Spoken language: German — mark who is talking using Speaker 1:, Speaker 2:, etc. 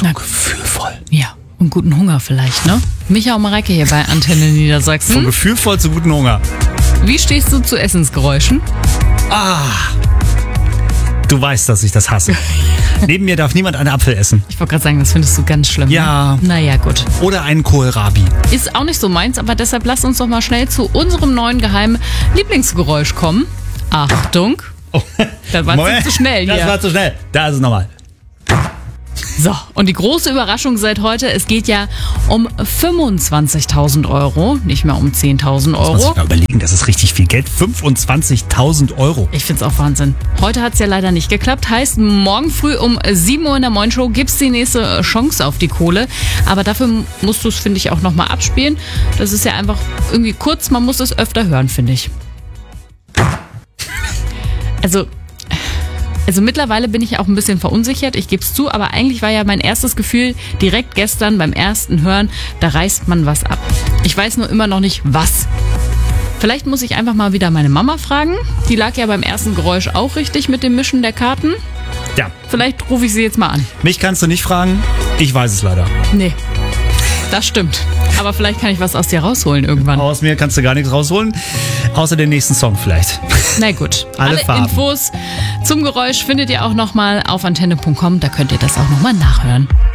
Speaker 1: So gefühlvoll.
Speaker 2: Ja, und guten Hunger vielleicht, ne? Micha und Mareike hier bei Antenne Niedersachsen.
Speaker 1: Von gefühlvoll zu guten Hunger.
Speaker 2: Wie stehst du zu Essensgeräuschen?
Speaker 1: Du weißt, dass ich das hasse. Neben mir darf niemand einen Apfel essen.
Speaker 2: Ich wollte gerade sagen, das findest du ganz schlimm.
Speaker 1: Ja.
Speaker 2: Ne? Naja, gut.
Speaker 1: Oder einen Kohlrabi.
Speaker 2: Ist auch nicht so meins, aber deshalb lass uns doch mal schnell zu unserem neuen geheimen Lieblingsgeräusch kommen. Achtung.
Speaker 1: Oh.
Speaker 2: Das war zu schnell hier.
Speaker 1: Das war zu schnell. Da ist es nochmal.
Speaker 2: So, und die große Überraschung seit heute, es geht ja um 25.000 Euro, nicht mehr um 10.000
Speaker 1: Muss man
Speaker 2: Euro.
Speaker 1: sich mal überlegen, das ist richtig viel Geld. 25.000 Euro.
Speaker 2: Ich find's auch Wahnsinn. Heute hat's ja leider nicht geklappt. Heißt, morgen früh um 7 Uhr in der Morning Show gibt's die nächste Chance auf die Kohle. Aber dafür musst du es, finde ich, auch nochmal abspielen. Das ist ja einfach irgendwie kurz, man muss es öfter hören, finde ich. Also mittlerweile bin ich auch ein bisschen verunsichert, ich gebe es zu, aber eigentlich war ja mein erstes Gefühl direkt gestern beim ersten Hören, da reißt man was ab. Ich weiß nur immer noch nicht, was. Vielleicht muss ich einfach mal wieder meine Mama fragen. Die lag ja beim ersten Geräusch auch richtig mit dem Mischen der Karten.
Speaker 1: Ja,
Speaker 2: Vielleicht rufe ich sie jetzt mal an.
Speaker 1: mich kannst du nicht fragen. Ich weiß es leider.
Speaker 2: Nee, das stimmt. Aber vielleicht kann ich was aus dir rausholen irgendwann.
Speaker 1: Aus mir kannst du gar nichts rausholen. Außer den nächsten Song vielleicht.
Speaker 2: Na gut,
Speaker 1: Alle Farben.
Speaker 2: Infos zum Geräusch findet ihr auch nochmal auf antenne.com. Da könnt ihr das auch nochmal nachhören.